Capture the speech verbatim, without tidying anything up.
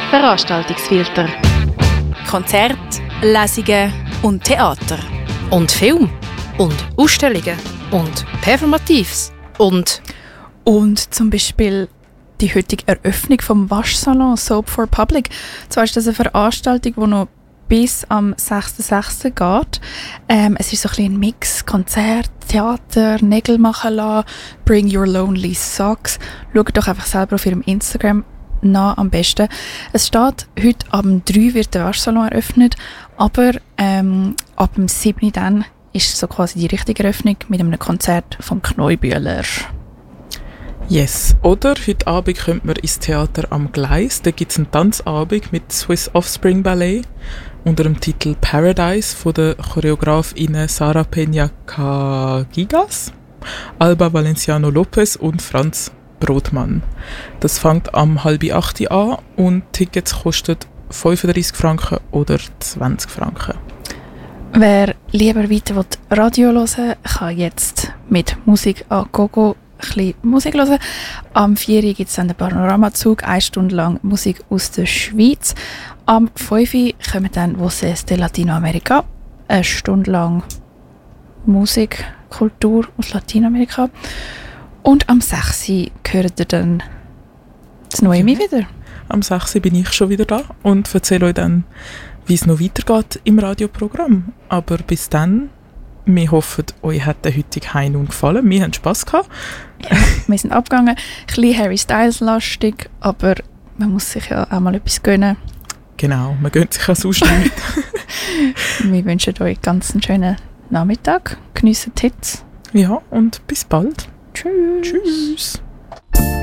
Veranstaltungsfilter. Konzerte, Lesungen und Theater. Und Film. Und Ausstellungen. Und Performatives. Und... Und zum Beispiel die heutige Eröffnung vom Waschsalon Soap for Public. Zwar ist das eine Veranstaltung, die noch bis am sechsten sechsten geht. Ähm, es ist so ein bisschen ein Mix, Konzert, Theater, Nägel machen lassen, Bring Your Lonely Socks. Schaut doch einfach selber auf ihrem Instagram nach am besten. Es steht, heute ab drei wird der Waschsalon eröffnet, aber ähm, ab dem siebten dann ist so quasi die richtige Eröffnung mit einem Konzert vom Kneubühler. Yes. Oder heute Abend kommt man ins Theater am Gleis. Da gibt es einen Tanzabend mit Swiss Offspring Ballet unter dem Titel Paradise von der Choreografinnen Sara Peña Cagigas, Alba Valenciano Lopez und Franz Brodmann. Das fängt am halb acht an und Tickets kosten fünfunddreissig Franken oder zwanzig Franken. Wer lieber weiter Radio hören will, kann jetzt mit Musik an Gogo ein bisschen Musik hören. Am vier Uhr gibt es dann den Panoramazug, eine Stunde lang Musik aus der Schweiz. Am fünf Uhr kommen dann Voces de Latinoamerika, eine Stunde lang Musik, Kultur aus Latinamerika. Und am sechs Uhr hört ihr dann das Noemi okay. wieder. Am sechs Uhr bin ich schon wieder da und erzähle euch dann, wie es noch weitergeht im Radioprogramm. Aber bis dann, wir hoffen, euch hat der heutige Heinun gefallen. Wir haben Spass gehabt. Ja, wir sind abgegangen. Ein bisschen Harry Styles-lastig, aber man muss sich ja auch mal etwas gönnen. Genau, man gönnt sich auch sonst nicht. Wir wünschen euch ganz einen schönen Nachmittag. Geniessen die Hits. Ja, und bis bald. Tschüss. Tschüss.